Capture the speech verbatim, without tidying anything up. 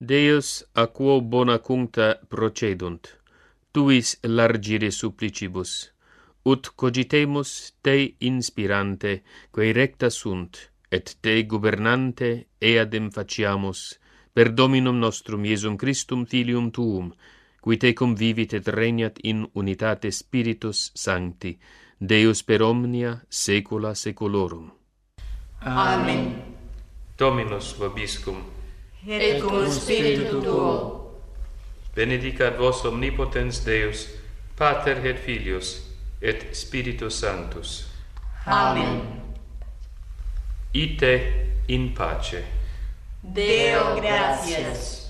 Deus a quo bona cuncta procedunt, tuis largire supplicibus, ut cogitemus te inspirante, quae recta sunt, et te gubernante eadem faciamus, per Dominum nostrum Iesum Christum Filium tuum, qui te convivit et regnat in unitate Spiritus Sancti, Deus per omnia saecula saeculorum. Amen. Dominus vobiscum. Et cum spiritu tuo. Benedicat vos omnipotens Deus, Pater et Filius, et Spiritus Sanctus. Amen. Ite in pace. Deo gratias.